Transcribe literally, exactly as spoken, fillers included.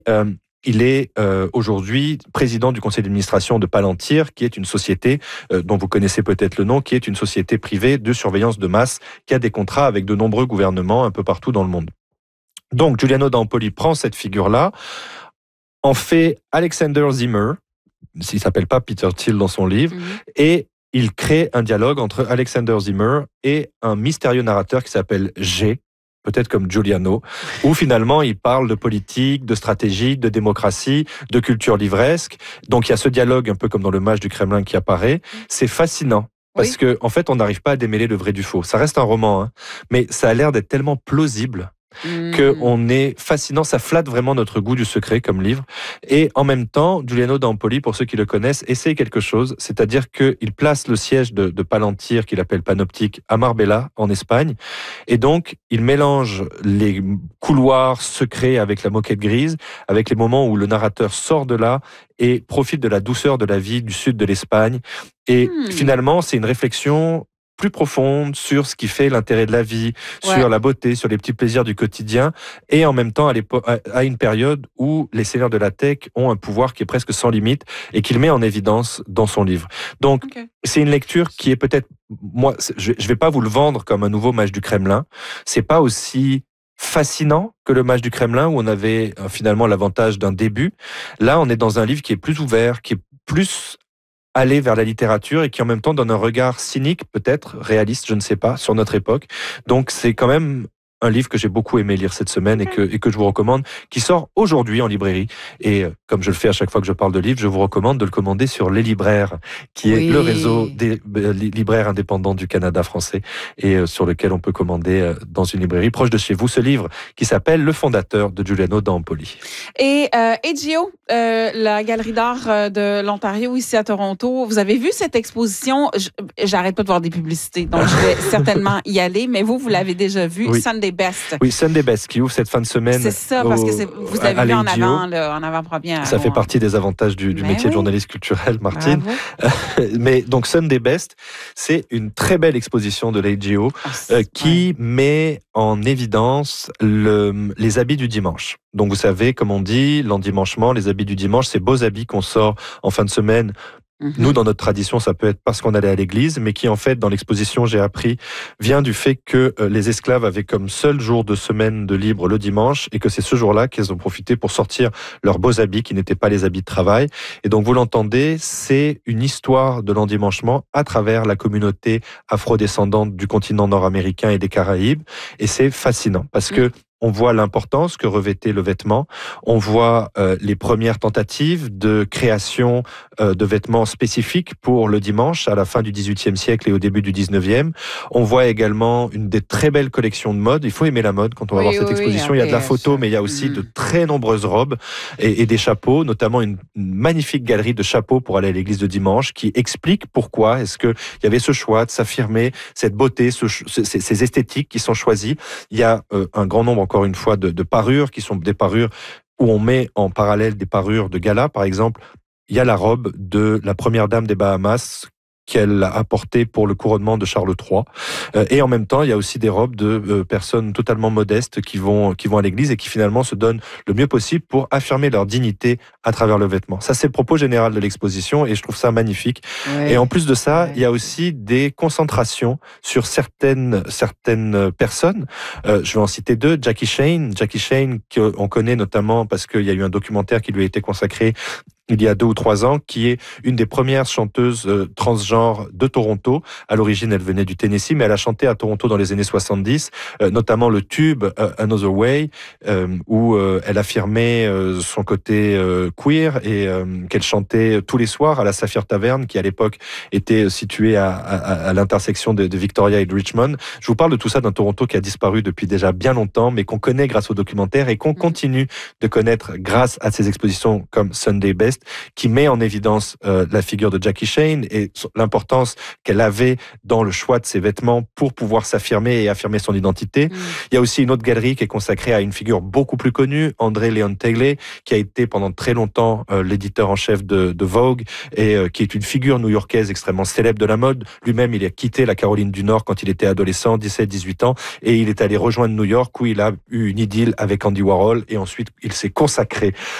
Euh, Il est euh, aujourd'hui président du conseil d'administration de Palantir, qui est une société euh, dont vous connaissez peut-être le nom, qui est une société privée de surveillance de masse, qui a des contrats avec de nombreux gouvernements un peu partout dans le monde. Donc Giuliano d'Ampoli prend cette figure-là, en fait Alexander Zimmer, s'il ne s'appelle pas Peter Thiel dans son livre, mm-hmm. et il crée un dialogue entre Alexander Zimmer et un mystérieux narrateur qui s'appelle G, peut-être comme Giuliano, où finalement il parle de politique, de stratégie, de démocratie, de culture livresque. Donc il y a ce dialogue un peu comme dans le Mage du Kremlin qui apparaît. C'est fascinant. Parce oui. que en fait, on n'arrive pas à démêler le vrai du faux. Ça reste un roman, hein, mais ça a l'air d'être tellement plausible Mmh. qu'on est fascinant, ça flatte vraiment notre goût du secret comme livre. Et en même temps, Giuliano d'Ampoli, pour ceux qui le connaissent, essaie quelque chose, c'est-à-dire qu'il place le siège de, de Palantir, qu'il appelle Panoptique, à Marbella, en Espagne, et donc il mélange les couloirs secrets avec la moquette grise, avec les moments où le narrateur sort de là et profite de la douceur de la vie du sud de l'Espagne. Et mmh. finalement, c'est une réflexion plus profonde sur ce qui fait l'intérêt de la vie, ouais. sur la beauté, sur les petits plaisirs du quotidien, et en même temps à, à une période où les seigneurs de la tech ont un pouvoir qui est presque sans limite et qu'il met en évidence dans son livre. Donc, okay. c'est une lecture qui est peut-être, moi, je ne vais pas vous le vendre comme un nouveau Mage du Kremlin, c'est pas aussi fascinant que le Mage du Kremlin où on avait euh, finalement l'avantage d'un début. Là, on est dans un livre qui est plus ouvert, qui est plus aller vers la littérature et qui en même temps donne un regard cynique, peut-être, réaliste, je ne sais pas, sur notre époque. Donc c'est quand même un livre que j'ai beaucoup aimé lire cette semaine et que, et que je vous recommande, qui sort aujourd'hui en librairie. Et comme je le fais à chaque fois que je parle de livres, je vous recommande de le commander sur Les Libraires, qui oui. est le réseau des libraires indépendants du Canada français et sur lequel on peut commander dans une librairie proche de chez vous ce livre qui s'appelle Le Fondateur de Giuliano d'Ampoli. Et euh, Edgio, euh, la Galerie d'art de l'Ontario ici à Toronto, vous avez vu cette exposition? J'arrête pas de voir des publicités, donc je vais certainement y aller, mais vous, vous l'avez déjà vu, oui. Sunday Best. Oui, Sunday Best qui ouvre cette fin de semaine. C'est ça, parce au, que c'est, vous l'avez vu en avant, là, en avant-première. Ça fait partie des avantages du, du métier oui. de journaliste culturel, Martine. Mais donc Sunday Best, c'est une très belle exposition de l'A G O oh, euh, qui ouais. met en évidence le, les habits du dimanche. Donc vous savez, comme on dit, l'endimanchement, les habits du dimanche, ces beaux habits qu'on sort en fin de semaine. Nous, dans notre tradition, ça peut être parce qu'on allait à l'église, mais qui, en fait, dans l'exposition, j'ai appris, vient du fait que les esclaves avaient comme seul jour de semaine de libre le dimanche et que c'est ce jour-là qu'ils ont profité pour sortir leurs beaux habits qui n'étaient pas les habits de travail. Et donc, vous l'entendez, c'est une histoire de l'endimanchement à travers la communauté afrodescendante du continent nord-américain et des Caraïbes. Et c'est fascinant parce que on voit l'importance que revêtait le vêtement. On voit euh, les premières tentatives de création euh, de vêtements spécifiques pour le dimanche à la fin du dix-huitième siècle et au début du dix-neuvième. On voit également une des très belles collections de mode. Il faut aimer la mode quand on va oui, voir cette oui, exposition. Oui, il y a de la photo, mais il y a aussi mmh. de très nombreuses robes et, et des chapeaux, notamment une, une magnifique galerie de chapeaux pour aller à l'église de dimanche qui explique pourquoi est-ce qu'il y avait ce choix de s'affirmer, cette beauté, ce, ces, ces esthétiques qui sont choisies. Il y a euh, un grand nombre encore une fois, de, de parures, qui sont des parures où on met en parallèle des parures de gala. Par exemple, il y a la robe de la première dame des Bahamas qu'elle a apportée pour le couronnement de Charles trois. Euh, et en même temps, il y a aussi des robes de euh, personnes totalement modestes qui vont, qui vont à l'église et qui finalement se donnent le mieux possible pour affirmer leur dignité à travers le vêtement. Ça, c'est le propos général de l'exposition et je trouve ça magnifique. Ouais. Et en plus de ça, ouais. il y a aussi des concentrations sur certaines, certaines personnes. Euh, je vais en citer deux. Jackie Shane. Jackie Shane, qu'on connaît notamment parce qu'il y a eu un documentaire qui lui a été consacré il y a deux ou trois ans, qui est une des premières chanteuses euh, transgenres de Toronto. À l'origine, elle venait du Tennessee, mais elle a chanté à Toronto dans les années soixante-dix, euh, notamment le tube euh, Another Way, euh, où euh, elle affirmait euh, son côté euh, queer et euh, qu'elle chantait tous les soirs à la Saphir Tavern, qui à l'époque était située à, à, à l'intersection de, de Victoria et de Richmond. Je vous parle de tout ça d'un Toronto qui a disparu depuis déjà bien longtemps, mais qu'on connaît grâce au documentaire et qu'on continue de connaître grâce à ces expositions comme Sunday Best, West, qui met en évidence euh, la figure de Jackie Shane et l'importance qu'elle avait dans le choix de ses vêtements pour pouvoir s'affirmer et affirmer son identité. Mm. Il y a aussi une autre galerie qui est consacrée à une figure beaucoup plus connue, André Léon Taylor, qui a été pendant très longtemps euh, l'éditeur en chef de, de Vogue et euh, qui est une figure new-yorkaise extrêmement célèbre de la mode. Lui-même, il a quitté la Caroline du Nord quand il était adolescent, dix-sept dix-huit ans, et il est allé rejoindre New York où il a eu une idylle avec Andy Warhol et ensuite il s'est consacré